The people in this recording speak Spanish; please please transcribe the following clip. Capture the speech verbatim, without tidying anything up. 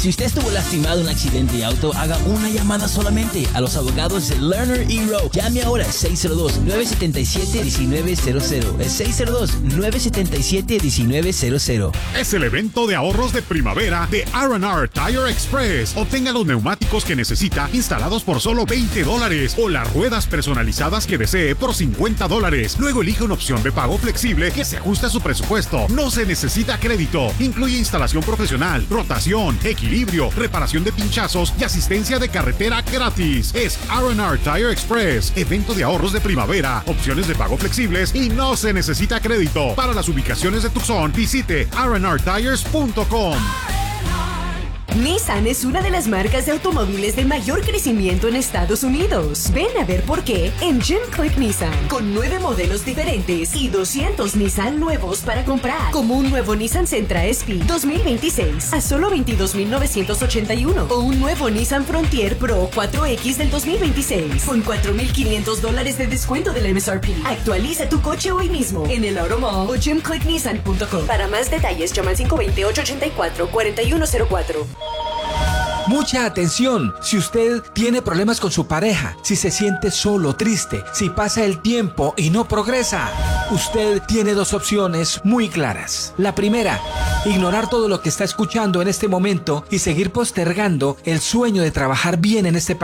Si usted estuvo lastimado en un accidente de auto, haga una llamada solamente a los abogados de Lerner y Rowe. Llame ahora al seis cero dos, nueve siete siete, uno nueve cero cero. El seis cero dos, nueve siete siete, uno nueve cero cero. Es el evento de ahorros de primavera de R and R Tire Express. Obtenga los neumáticos que necesita instalados por solo veinte dólares o las ruedas personalizadas que desee por cincuenta dólares. Luego elige una opción de pago flexible que se ajuste a su presupuesto. No se necesita crédito. Incluye instalación profesional, rotación, equilibrio, reparación de pinchazos y asistencia de carretera gratis. Es R and R Tire Express, evento de ahorros de primavera, opciones de pago flexibles y no se necesita crédito. Para las ubicaciones de Tucson, visite R and R tires punto com. Nissan es una de las marcas de automóviles de mayor crecimiento en Estados Unidos. Ven a ver por qué en Jim Click Nissan, con nueve modelos diferentes y doscientos Nissan nuevos para comprar, como un nuevo Nissan Sentra S P dos mil veintiséis a solo veintidós mil novecientos ochenta y uno o un nuevo Nissan Frontier Pro cuatro X del dos mil veintiséis con cuatro mil quinientos dólares de descuento del M S R P. Actualiza tu coche hoy mismo en el Auto Mall o jim click nissan punto com. Para más detalles, llama al cinco dos cero, ocho ocho cuatro, cuatro uno cero cuatro. Mucha atención, si usted tiene problemas con su pareja, si se siente solo, triste, si pasa el tiempo y no progresa, usted tiene dos opciones muy claras. La primera, ignorar todo lo que está escuchando en este momento y seguir postergando el sueño de trabajar bien en este país.